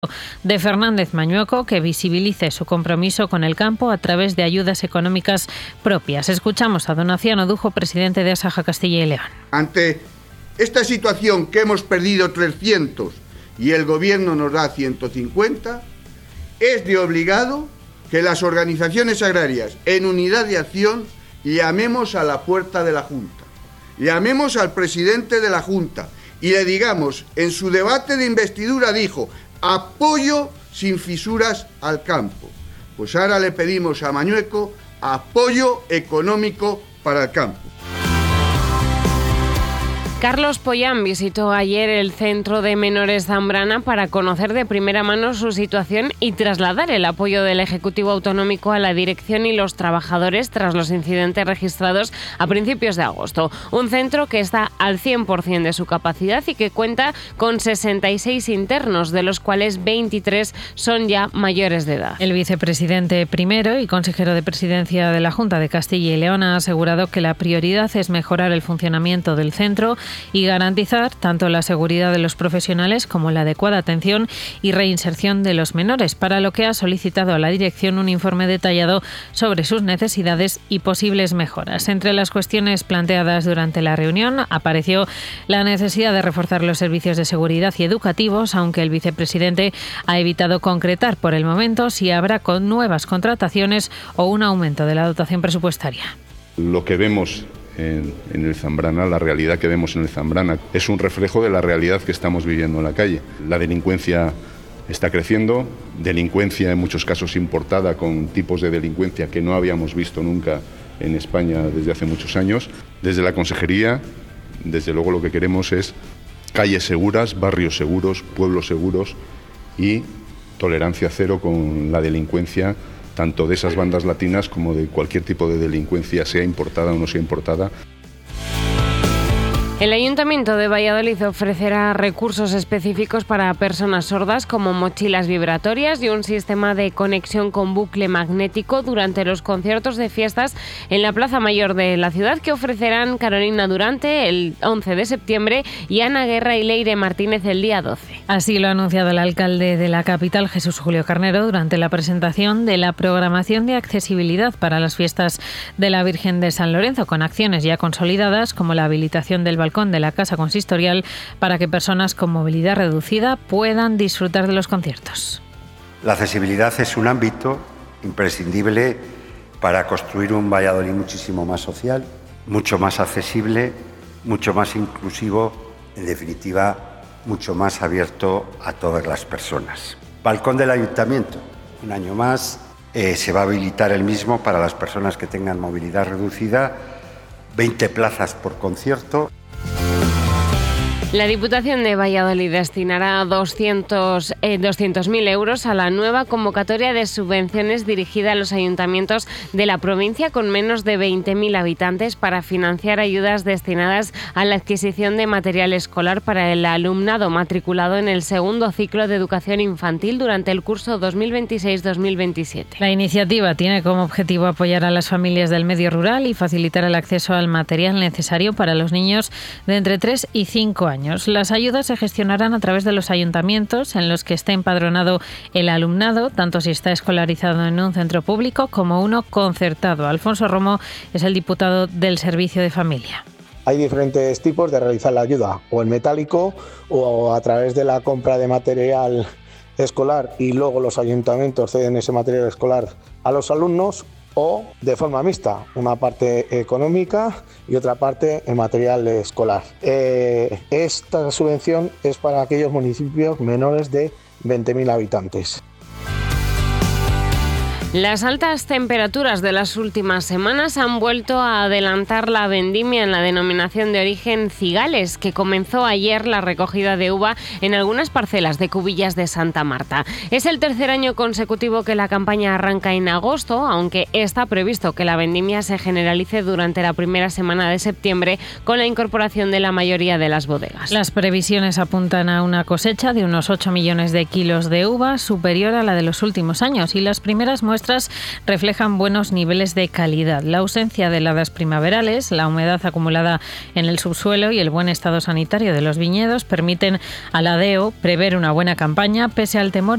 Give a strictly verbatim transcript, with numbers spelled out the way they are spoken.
de Fernández Mañueco, que visibilice su compromiso con el campo a través de ayudas económicas propias. Escuchamos a Donaciano Dujo, presidente de Asaja Castilla y León. Ante esta situación que hemos perdido trescientos y el Gobierno nos da ciento cincuenta, es de obligado que las organizaciones agrarias, en unidad de acción, llamemos a la puerta de la Junta, llamemos al presidente de la Junta y le digamos, en su debate de investidura dijo: apoyo sin fisuras al campo. Pues ahora le pedimos a Mañueco apoyo económico para el campo. Carlos Pollán visitó ayer el Centro de Menores Zambrana para conocer de primera mano su situación y trasladar el apoyo del Ejecutivo Autonómico a la dirección y los trabajadores tras los incidentes registrados a principios de agosto. Un centro que está al cien por ciento de su capacidad y que cuenta con sesenta y seis internos, de los cuales veintitrés son ya mayores de edad. El vicepresidente primero y consejero de Presidencia de la Junta de Castilla y León ha asegurado que la prioridad es mejorar el funcionamiento del centro y garantizar tanto la seguridad de los profesionales como la adecuada atención y reinserción de los menores, para lo que ha solicitado a la dirección un informe detallado sobre sus necesidades y posibles mejoras. Entre las cuestiones planteadas durante la reunión apareció la necesidad de reforzar los servicios de seguridad y educativos, aunque el vicepresidente ha evitado concretar por el momento si habrá con nuevas contrataciones o un aumento de la dotación presupuestaria. Lo que vemos En, en el Zambrana, la realidad que vemos en el Zambrana, es un reflejo de la realidad que estamos viviendo en la calle. La delincuencia está creciendo, delincuencia en muchos casos importada, con tipos de delincuencia que no habíamos visto nunca en España desde hace muchos años. Desde la Consejería, desde luego lo que queremos es calles seguras, barrios seguros, pueblos seguros y tolerancia cero con la delincuencia, tanto de esas bandas latinas como de cualquier tipo de delincuencia, sea importada o no sea importada. El Ayuntamiento de Valladolid ofrecerá recursos específicos para personas sordas, como mochilas vibratorias y un sistema de conexión con bucle magnético durante los conciertos de fiestas en la Plaza Mayor de la ciudad, que ofrecerán Carolina Durante el once de septiembre y Ana Guerra y Leire Martínez el día doce. Así lo ha anunciado el alcalde de la capital, Jesús Julio Carnero, durante la presentación de la programación de accesibilidad para las fiestas de la Virgen de San Lorenzo, con acciones ya consolidadas como la habilitación del balcón de la Casa Consistorial para que personas con movilidad reducida puedan disfrutar de los conciertos. La accesibilidad es un ámbito imprescindible para construir un Valladolid muchísimo más social, mucho más accesible, mucho más inclusivo, en definitiva, mucho más abierto a todas las personas. Balcón del Ayuntamiento, un año más, eh, se va a habilitar el mismo para las personas que tengan movilidad reducida, veinte plazas por concierto. La Diputación de Valladolid destinará doscientos mil euros a la nueva convocatoria de subvenciones dirigida a los ayuntamientos de la provincia con menos de veinte mil habitantes para financiar ayudas destinadas a la adquisición de material escolar para el alumnado matriculado en el segundo ciclo de educación infantil durante el curso dos mil veintiséis dos mil veintisiete. La iniciativa tiene como objetivo apoyar a las familias del medio rural y facilitar el acceso al material necesario para los niños de entre tres y cinco años. Las ayudas se gestionarán a través de los ayuntamientos en los que esté empadronado el alumnado, tanto si está escolarizado en un centro público como uno concertado. Alfonso Romo es el diputado del Servicio de Familia. Hay diferentes tipos de realizar la ayuda, o en metálico o a través de la compra de material escolar y luego los ayuntamientos ceden ese material escolar a los alumnos, o de forma mixta, una parte económica y otra parte en material escolar. Eh, esta subvención es para aquellos municipios menores de veinte mil habitantes. Las altas temperaturas de las últimas semanas han vuelto a adelantar la vendimia en la denominación de origen Cigales, que comenzó ayer la recogida de uva en algunas parcelas de Cubillas de Santa Marta. Es el tercer año consecutivo que la campaña arranca en agosto, aunque está previsto que la vendimia se generalice durante la primera semana de septiembre con la incorporación de la mayoría de las bodegas. Las previsiones apuntan a una cosecha de unos ocho millones de kilos de uva, superior a la de los últimos años, y las primeras muestras muestras reflejan buenos niveles de calidad. La ausencia de heladas primaverales, la humedad acumulada en el subsuelo y el buen estado sanitario de los viñedos permiten a la D E O prever una buena campaña pese al temor